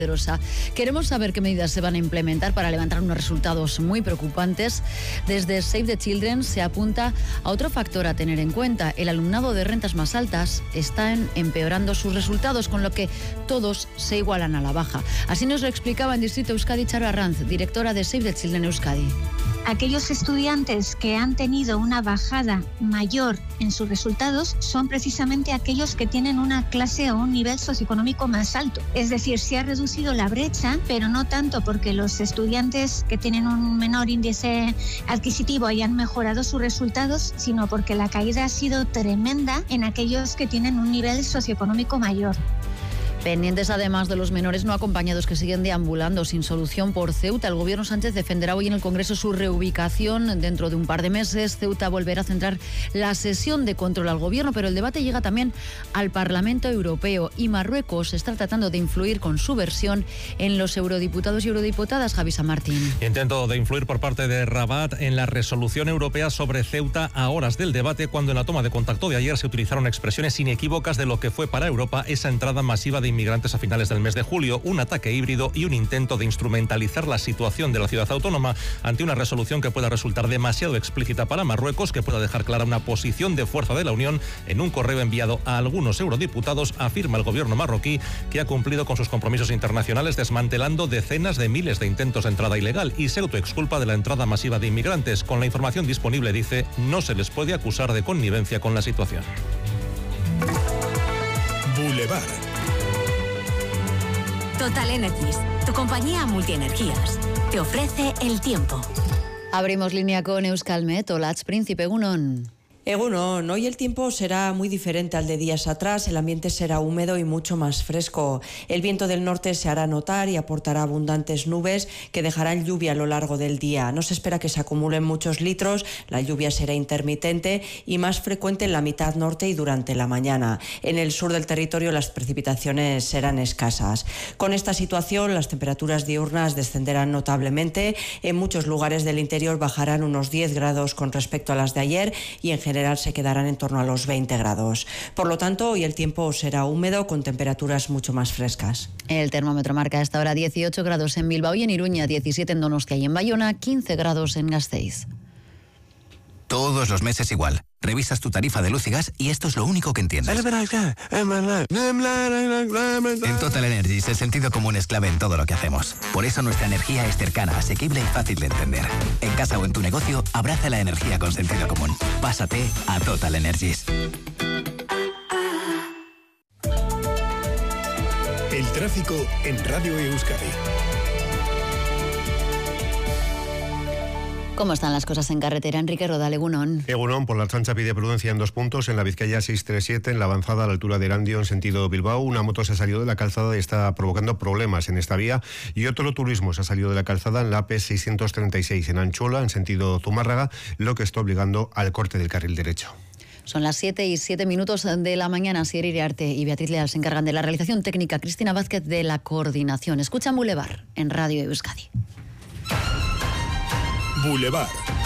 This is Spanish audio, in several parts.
Queremos saber qué medidas se van a implementar para levantar unos resultados muy preocupantes. Desde Save the Children se apunta a otro factor a tener en cuenta. El alumnado de rentas más altas está empeorando sus resultados, con lo que todos se igualan a la baja. Así nos lo explicaba en Distrito Euskadi Charo Arranz, directora de Save the Children Euskadi. Aquellos estudiantes que han tenido una bajada mayor en sus resultados son precisamente aquellos que tienen una clase o un nivel socioeconómico más alto. Es decir, se ha reducido la brecha, pero no tanto porque los estudiantes que tienen un menor índice adquisitivo hayan mejorado sus resultados, sino porque la caída ha sido tremenda en aquellos que tienen un nivel socioeconómico mayor. Pendientes además de los menores no acompañados que siguen deambulando sin solución por Ceuta. El gobierno Sánchez defenderá hoy en el Congreso su reubicación. Dentro de un par de meses, Ceuta volverá a centrar la sesión de control al gobierno, pero el debate llega también al Parlamento Europeo y Marruecos está tratando de influir con su versión en los eurodiputados y eurodiputadas. Javi San Martín. Intento de influir por parte de Rabat en la resolución europea sobre Ceuta a horas del debate, cuando en la toma de contacto de ayer se utilizaron expresiones inequívocas de lo que fue para Europa esa entrada masiva de inmigrantes a finales del mes de julio, un ataque híbrido y un intento de instrumentalizar la situación de la ciudad autónoma ante una resolución que pueda resultar demasiado explícita para Marruecos, que pueda dejar clara una posición de fuerza de la Unión. En un correo enviado a algunos eurodiputados afirma el gobierno marroquí que ha cumplido con sus compromisos internacionales, desmantelando decenas de miles de intentos de entrada ilegal, y se autoexculpa de la entrada masiva de inmigrantes. Con la información disponible, dice, no se les puede acusar de connivencia con la situación. Boulevard. Total Energies, tu compañía multienergías, te ofrece el tiempo. Abrimos línea con Euskalmet. Olatz Príncipe, Egunon. Egunon, hoy el tiempo será muy diferente al de días atrás, el ambiente será húmedo y mucho más fresco. El viento del norte se hará notar y aportará abundantes nubes que dejarán lluvia a lo largo del día. No se espera que se acumulen muchos litros, la lluvia será intermitente y más frecuente en la mitad norte y durante la mañana. En el sur del territorio las precipitaciones serán escasas. Con esta situación las temperaturas diurnas descenderán notablemente. En muchos lugares del interior bajarán unos 10 grados con respecto a las de ayer y en general se quedarán en torno a los 20 grados. Por lo tanto, hoy el tiempo será húmedo con temperaturas mucho más frescas. El termómetro marca a esta hora 18 grados en Bilbao y en Iruña, 17 en Donostia y en Bayona, 15 grados en Gasteiz. Todos los meses igual. Revisas tu tarifa de luz y gas y esto es lo único que entiendes. En Total Energies el sentido común es clave en todo lo que hacemos. Por eso nuestra energía es cercana, asequible y fácil de entender. En casa o en tu negocio, abraza la energía con sentido común. Pásate a Total Energies. El tráfico en Radio Euskadi. ¿Cómo están las cosas en carretera? Enrique Rodal, Egunon. Egunon, por la Ertzaintza pide prudencia en 2 puntos. En la Vizcaya 637, en la avanzada a la altura de Erandio, en sentido Bilbao, una moto se ha salido de la calzada y está provocando problemas en esta vía. Y otro turismo se ha salido de la calzada en la AP636, en Anchola, en sentido Zumárraga, lo que está obligando al corte del carril derecho. Son las 7:07 de la mañana. Asier Iriarte y Beatriz Leal se encargan de la realización técnica, Cristina Vázquez de la coordinación. Escuchan Boulevard en Radio Euskadi. Boulevard.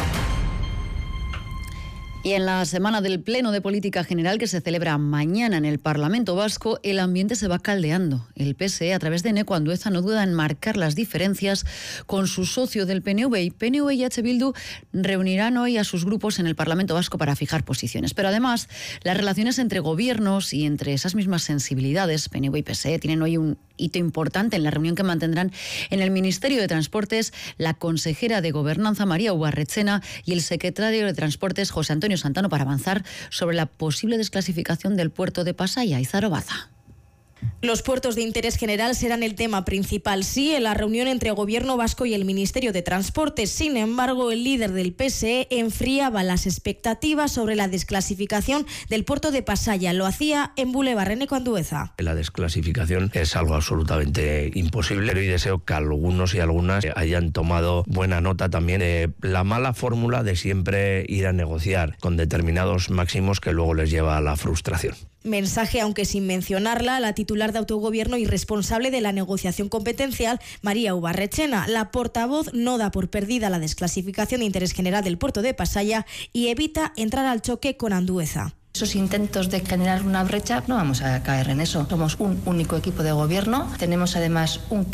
Y en la semana del Pleno de Política General que se celebra mañana en el Parlamento Vasco, el ambiente se va caldeando. El PSE, a través de Eneko Andueza, no duda en marcar las diferencias con su socio del PNV. Y PNV y H. Bildu reunirán hoy a sus grupos en el Parlamento Vasco para fijar posiciones. Pero además, las relaciones entre gobiernos y entre esas mismas sensibilidades, PNV y PSE, tienen hoy un hito importante en la reunión que mantendrán en el Ministerio de Transportes la consejera de Gobernanza, María Ubarretxena, y el secretario de Transportes, José Antonio Santano, para avanzar sobre la posible desclasificación del puerto de Pasaia y Zarobaza. Los puertos de interés general serán el tema principal, sí, en la reunión entre Gobierno vasco y el Ministerio de Transportes. Sin embargo, el líder del PSE enfriaba las expectativas sobre la desclasificación del puerto de Pasaia. Lo hacía en Boulevard, Eneko Andueza. La desclasificación es algo absolutamente imposible y deseo que algunos y algunas hayan tomado buena nota también de la mala fórmula de siempre ir a negociar con determinados máximos que luego les lleva a la frustración. Mensaje, aunque sin mencionarla, la titular de autogobierno y responsable de la negociación competencial, María Ubarretxena. La portavoz no da por perdida la desclasificación de interés general del puerto de Pasaia y evita entrar al choque con Andueza. Esos intentos de generar una brecha, no vamos a caer en eso. Somos un único equipo de gobierno, tenemos además un